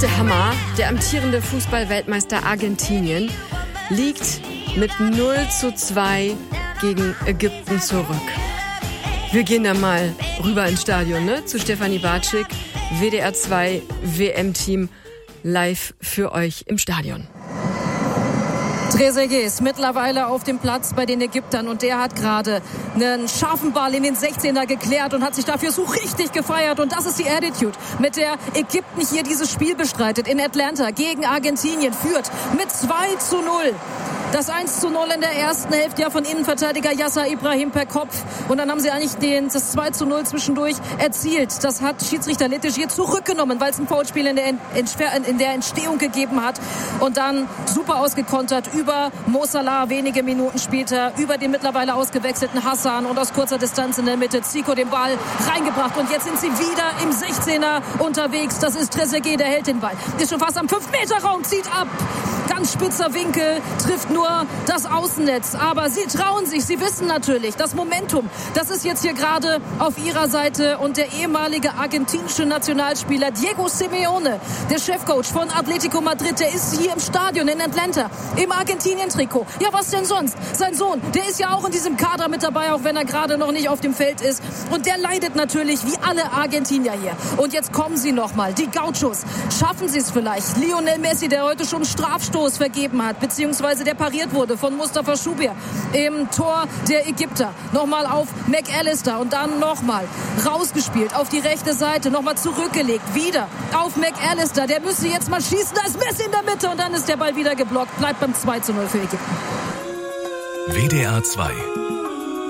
Der Hammer, der amtierende Fußball-Weltmeister Argentinien, liegt mit 0:2 gegen Ägypten zurück. Wir gehen da mal rüber ins Stadion, ne? Zu Stefanie Bartschik, WDR 2 WM-Team, live für euch im Stadion. Trezeguet ist mittlerweile auf dem Platz bei den Ägyptern und der hat gerade einen scharfen Ball in den 16er geklärt und hat sich dafür so richtig gefeiert. Und das ist die Attitude, mit der Ägypten hier dieses Spiel bestreitet. In Atlanta gegen Argentinien führt mit 2:0. Das 1:0 in der ersten Hälfte ja von Innenverteidiger Yasser Ibrahim per Kopf. Und dann haben sie eigentlich das 2:0 zwischendurch erzielt. Das hat Schiedsrichter Letigier zurückgenommen, weil es ein Foulspiel in der Entstehung gegeben hat. Und dann super ausgekontert über Mo Salah wenige Minuten später, über den mittlerweile ausgewechselten Hassan und aus kurzer Distanz in der Mitte Zico den Ball reingebracht. Und jetzt sind sie wieder im 16er unterwegs. Das ist Trezeguet, der hält den Ball. Ist schon fast am 5-Meter-Raum, zieht ab. Ganz spitzer Winkel, trifft nur das Außennetz. Aber sie trauen sich, sie wissen natürlich, das Momentum, das ist jetzt hier gerade auf ihrer Seite. Und der ehemalige argentinische Nationalspieler Diego Simeone, der Chefcoach von Atletico Madrid, der ist hier im Stadion in Atlanta, im Argentinien-Trikot. Ja, was denn sonst? Sein Sohn, der ist ja auch in diesem Kader mit dabei, auch wenn er gerade noch nicht auf dem Feld ist. Und der leidet natürlich wie alle Argentinier hier. Und jetzt kommen sie nochmal, die Gauchos. Schaffen sie es vielleicht? Lionel Messi, der heute schon Strafstoß vergeben hat, beziehungsweise der pariert wurde von Mustafa Schubir im Tor der Ägypter. Nochmal auf McAllister und dann nochmal rausgespielt auf die rechte Seite, nochmal zurückgelegt, wieder auf McAllister. Der müsste jetzt mal schießen, da ist Messi in der Mitte und dann ist der Ball wieder geblockt. Bleibt beim 2:0 für Ägypten. WDR 2